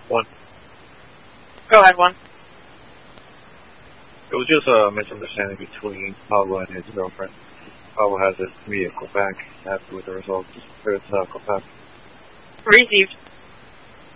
One. Go ahead, one. It was just a misunderstanding between Pablo and his girlfriend. Pablo has his vehicle back. Happy with the results. It's Copac. Received.